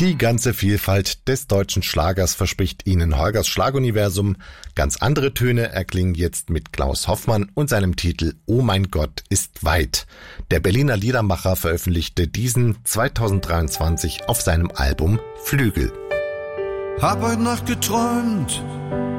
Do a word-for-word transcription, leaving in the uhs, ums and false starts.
Die ganze Vielfalt des deutschen Schlagers verspricht Ihnen Holgers Schlaguniversum. Ganz andere Töne erklingen jetzt mit Klaus Hoffmann und seinem Titel Oh mein Gott ist weit. Der Berliner Liedermacher veröffentlichte diesen zweitausenddreiundzwanzig auf seinem Album Flügel. Hab heute Nacht geträumt,